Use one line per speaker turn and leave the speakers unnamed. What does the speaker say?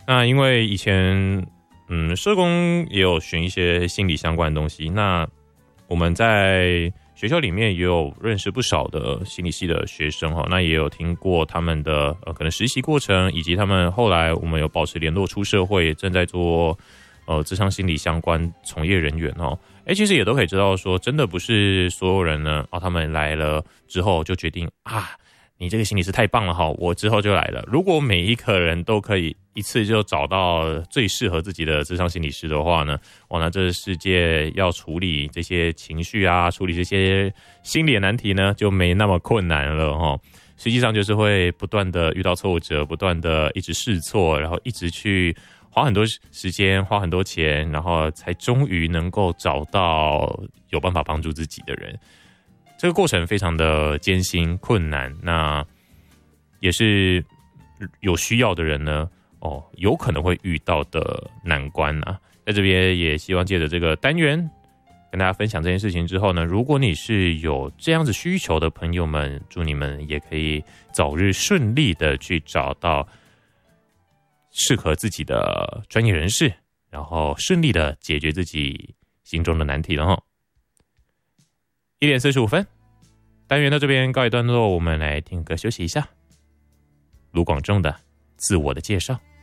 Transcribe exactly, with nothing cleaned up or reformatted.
那因为以前嗯社工也有选一些心理相关的东西，那我们在学校里面也有认识不少的心理系的学生哈，那也有听过他们的呃可能实习过程，以及他们后来我们有保持联络，出社会正在做呃諮商心理相关从业人员哦。哎，其实也都可以知道说，真的不是所有人呢哦，他们来了之后就决定啊，你这个心理师太棒了哈，我之后就来了。如果每一个人都可以一次就找到最适合自己的諮商心理师的话呢，哇，那这个世界要处理这些情绪啊，处理这些心理的难题呢，就没那么困难了哈。实际上就是会不断的遇到挫折，不断的一直试错，然后一直去花很多时间，花很多钱，然后才终于能够找到有办法帮助自己的人。这个过程非常的艰辛困难，那也是有需要的人呢，哦，有可能会遇到的难关啊。在这边也希望借着这个单元跟大家分享这件事情之后呢，如果你是有这样子需求的朋友们，祝你们也可以早日顺利的去找到适合自己的专业人士，然后顺利的解决自己心中的难题了哈。一点四十五分，单元到这边告一段落，我们来听歌休息一下。卢广仲的《自我的介绍》。